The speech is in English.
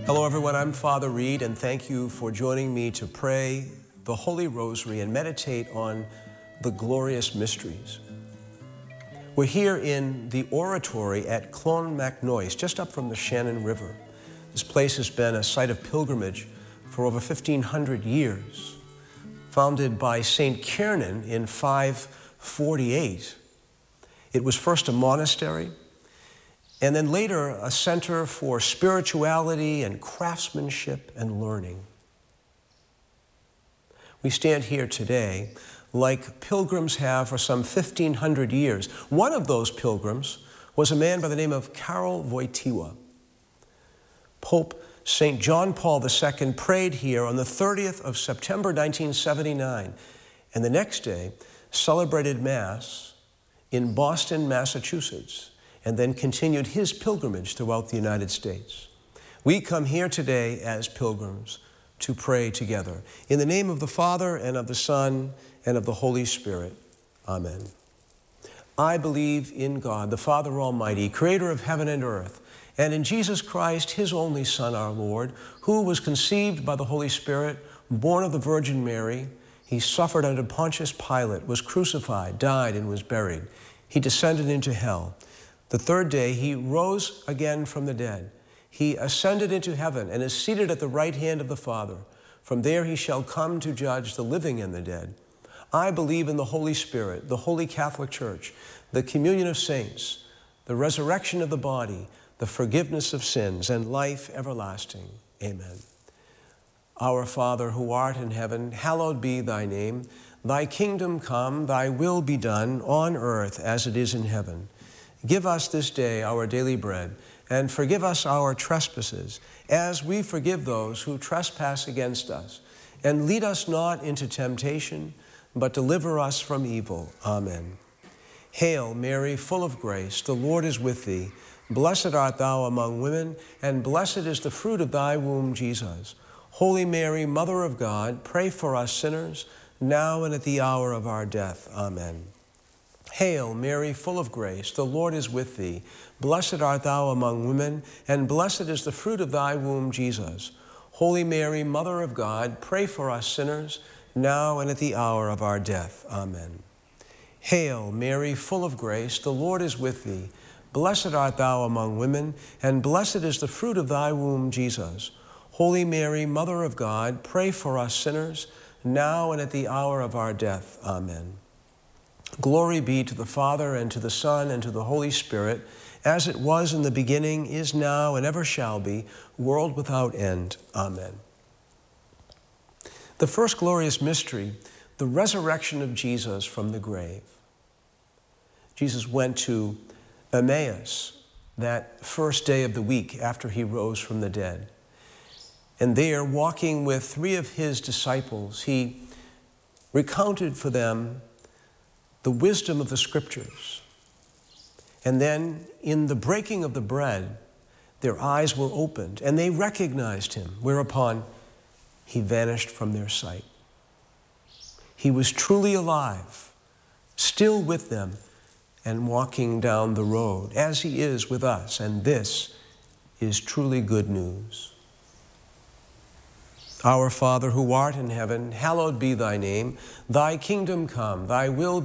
Hello, everyone. I'm Father Reed, and thank you for joining me to pray the Holy Rosary and meditate on the glorious mysteries. We're here in the oratory at Clonmacnoise, just up from the Shannon River. This place has been a site of pilgrimage for over 1,500 years. Founded by St. Kiernan in 548, it was first a monastery, and then later a center for spirituality and craftsmanship and learning. We stand here today like pilgrims have for some 1,500 years. One of those pilgrims was a man by the name of Karol Wojtyła. Pope St. John Paul II prayed here on the 30th of September 1979, and the next day celebrated Mass in Boston, Massachusetts, and then continued his pilgrimage throughout the United States. We come here today as pilgrims to pray together. In the name of the Father, and of the Son, and of the Holy Spirit. Amen. I believe in God, the Father Almighty, creator of heaven and earth, and in Jesus Christ, his only Son, our Lord, who was conceived by the Holy Spirit, born of the Virgin Mary. He suffered under Pontius Pilate, was crucified, died, and was buried. He descended into hell. The third day, he rose again from the dead. He ascended into heaven and is seated at the right hand of the Father. From there he shall come to judge the living and the dead. I believe in the Holy Spirit, the Holy Catholic Church, the communion of saints, the resurrection of the body, the forgiveness of sins, and life everlasting. Amen. Our Father, who art in heaven, hallowed be thy name. Thy kingdom come, thy will be done on earth as it is in heaven. Give us this day our daily bread, and forgive us our trespasses, as we forgive those who trespass against us. And lead us not into temptation, but deliver us from evil. Amen. Hail, Mary, full of grace, the Lord is with thee. Blessed art thou among women, and blessed is the fruit of thy womb, Jesus. Holy Mary, Mother of God, pray for us sinners, now and at the hour of our death. Amen. Hail, Mary, full of grace, the Lord is with thee. Blessed art thou among women, and blessed is the fruit of thy womb, Jesus. Holy Mary, Mother of God, pray for us sinners, now and at the hour of our death. Amen. Hail, Mary, full of grace, the Lord is with thee. Blessed art thou among women, and blessed is the fruit of thy womb, Jesus. Holy Mary, Mother of God, pray for us sinners, now and at the hour of our death. Amen. Glory be to the Father, and to the Son, and to the Holy Spirit, as it was in the beginning, is now, and ever shall be, world without end. Amen. The first glorious mystery, the resurrection of Jesus from the grave. Jesus went to Emmaus that first day of the week after he rose from the dead. And there, walking with three of his disciples, he recounted for them the wisdom of the Scriptures. And then, in the breaking of the bread, their eyes were opened, and they recognized him, whereupon he vanished from their sight. He was truly alive, still with them, and walking down the road, as he is with us, and this is truly good news. Our Father, who art in heaven, hallowed be thy name. Thy kingdom come, thy will